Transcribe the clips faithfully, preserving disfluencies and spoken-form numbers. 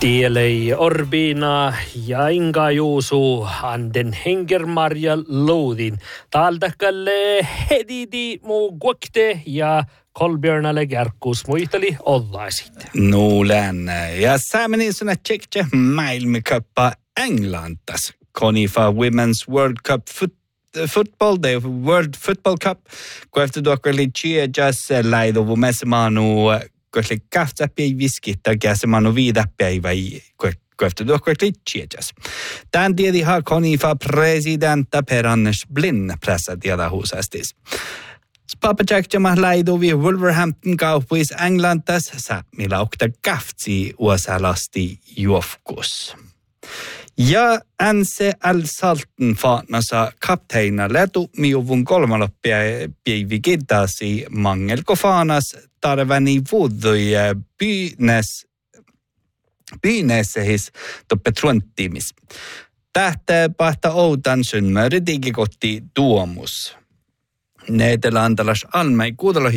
Tielei Orbina ja Inga Juusu anden hengermarja loudin. Taldakalle hedidi mu guakte ja Kolbjörnalle kärkkus muisteli ollaisit. Nuulen. Ja säämeni sunna tjekkje maailmankuppa Englantas. Konifa Women's World Cup foot football, the World Football Cup. Kueftu tuokali tjejas laidovu mesemanu koska kahtapäivä viskittä käsemanu viidapäivä kueftu tuokali tjejas. Tän tiedi har Konifa presidenta perannes blin pressa tiedä huusastis. Papajakjama laidovi Wolverhampton kaupuis Englantas saamilla okta kaftsi uosalasti juofkus. Ja Anse Al-Salten faatnasa kapteina lätu miuvun kolmaloppäivi kiddasi mangelko faanas tarvani vuodoi byynes byynesehis toppe trunttimis. Tähtä pahta outan synmöri digikotti tuomus. Nederlandalas almei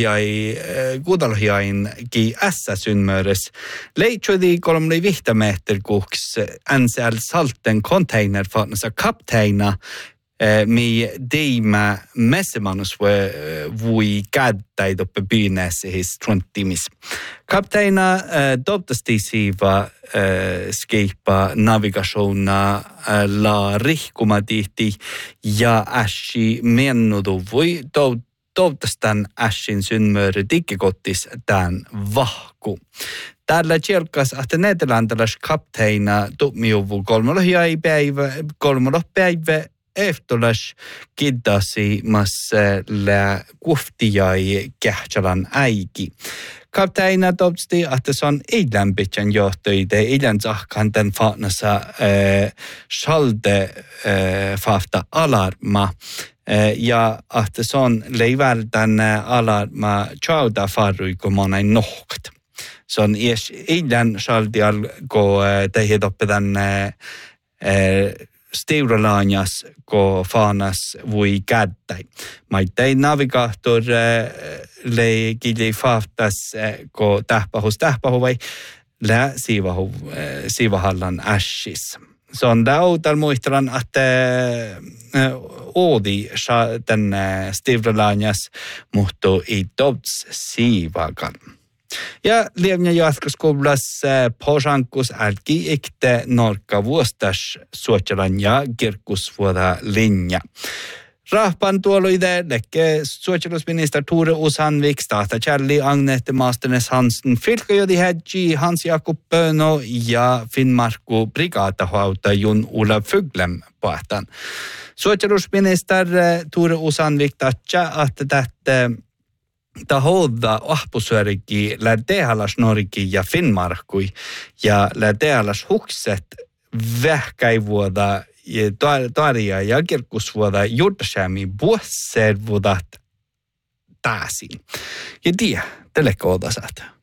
kuudalohiain ki ässä synmöres leitsodi kolmli vihtameter kuks Anse Al-Salten container faatnasa kapteina mi deima messemanus vui kädtäi toppe byynesehis trunttimis. Kapteina toptasti siiva skeipa navigationa la rihkuma tihti ja ässi mennudu voi toivtastan ässin synmööri diggikottis tämän vahku. Tällä tjelkas, että nederlandalas kapteina tumiuvu kolmolohiaipäivä, kolmolopäivä eftolas kiddasi massalla kuftijai kähtsalan äiki. Kapteina topsti, että se on eilän pitän johtoide, eilän sahkan tämän faatnassa äh, salde äh, faafta alarma. Äh, ja että se on leivältän alarma tjauda farrui, kun mä näin nohkt. Se on eilän saldial, kun äh, tehdä oppitan äh, Steuralaanias, kun faanas voi kädtäi. Mä tein navigator lei kili faaftas, kun tähpahus tähpahu vai lää siivahu, siivahallan ässis. Se on lautal muistelan, että oodi tämän Steuralaanias muhtuu i dobs siivakan. Ja lievnä jatkoskoululas posankus älki ikte norka vuostas suotjalan ja kirkkusvuoda linja. Rahpan tuoloide lekke suotjalusminister Tore Osanvik, stata Charlie Agnete Masternes Hansen, Filkajodi Hedji, Hans Jakob Böno ja Finnmarku brigadahauta Jon Olav Fuglem pohtan. Suotjalusminister Tore Osanvik tatja, että tätä ta hoida ahpusverki lähtealas norki ja Finnmarkui ja lähtealas hukset vähkäivuoda ja tarja ja kirkkusvuoda juurtasäämi vuosservuodat taasin. Ja tiedä, telekooda saat.